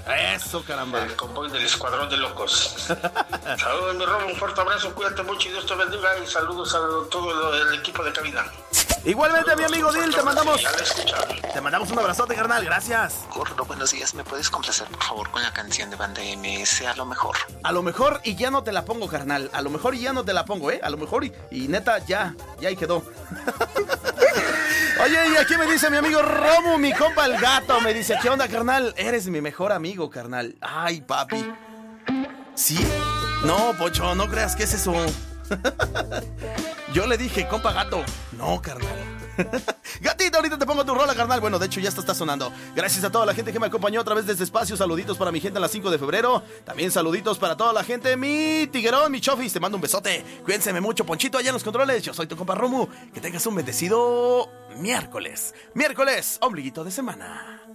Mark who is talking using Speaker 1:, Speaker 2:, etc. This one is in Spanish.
Speaker 1: Eso, caramba.
Speaker 2: El convoy del Escuadrón de Locos. Saludos, mi Romo, un fuerte abrazo, cuídate mucho y Dios te bendiga. Y saludos a todo el equipo de cabina.
Speaker 1: Igualmente, mi amigo Dil, te mandamos un abrazote, carnal, gracias.
Speaker 3: Gordo, buenos días, ¿me puedes complacer por favor con la canción de Banda MS, A lo mejor?
Speaker 1: A lo mejor y ya no te la pongo, carnal. A lo mejor y ya no te la pongo, A lo mejor y neta, ya ahí quedó. Oye, y aquí me dice mi amigo Romu, mi compa el gato, me dice, ¿qué onda, carnal? Eres mi mejor amigo, carnal. Ay, papi. ¿Sí? No, Pocho, no creas que es eso. Yo le dije, compa gato. No, carnal. Gatito, ahorita te pongo tu rola, carnal. Bueno, de hecho ya está sonando. Gracias a toda la gente que me acompañó a través de este espacio. Saluditos para mi gente en la 5 de febrero. También saluditos para toda la gente. Mi tiguerón, mi chofis, te mando un besote. Cuídense mucho, Ponchito, allá en los controles. Yo soy tu compa Romu. Que tengas un bendecido miércoles, ombliguito de semana.